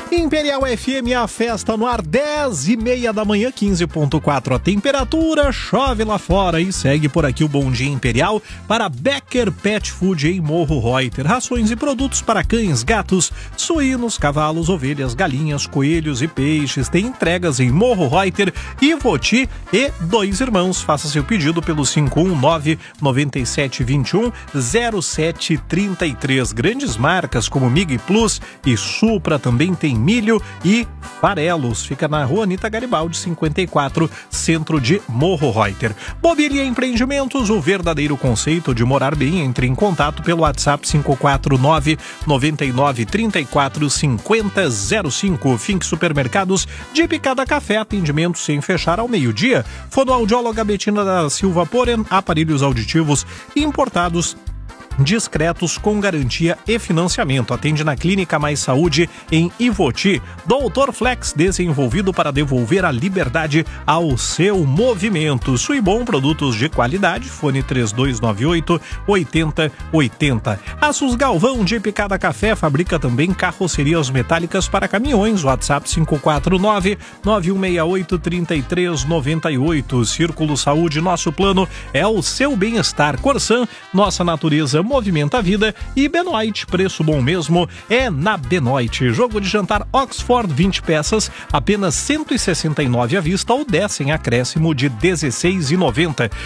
Imperial FM, a festa no ar, 10h30 da manhã, 15,4 a temperatura, chove lá fora e segue por aqui o Bom Dia Imperial para Becker Pet Food em Morro Reuter. Rações e produtos para cães, gatos, suínos, cavalos, ovelhas, galinhas, coelhos e peixes. Tem entregas em Morro Reuter, Ivoti e Dois Irmãos. Faça seu pedido pelo 519-9721-0733. Grandes marcas como Mig Plus e Supra também tem milho e farelos. Fica na rua Anita Garibaldi, 54, centro de Morro Reuter. Mobília Empreendimentos, o verdadeiro conceito de morar bem. Entre em contato pelo WhatsApp 549-9934-5005. Fink Supermercados de Picada Café, atendimento sem fechar ao meio-dia. Fonoaudióloga Betina da Silva Poren, aparelhos auditivos importados discretos com garantia e financiamento. Atende na Clínica Mais Saúde em Ivoti. Doutor Flex, desenvolvido para devolver a liberdade ao seu movimento. Suibom, produtos de qualidade. Fone 3298-8080. Aços Galvão de Picada Café fabrica também carrocerias metálicas para caminhões. WhatsApp 549-9168-3398. Círculo Saúde, nosso plano é o seu bem-estar. Corsan, nossa natureza movimenta a vida. E Benoit, preço bom mesmo é na Benoit. Jogo de jantar Oxford, 20 peças, apenas R$169 à vista ou 10 em acréscimo de R$16,90.